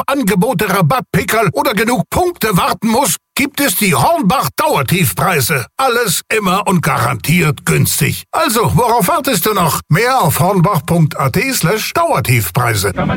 Angebote, Rabattpickerl oder genug Punkte warten muss, gibt es die Hornbach Dauertiefpreise. Alles immer und garantiert günstig. Also, worauf wartest du noch? Mehr auf hornbach.at/Dauertiefpreise.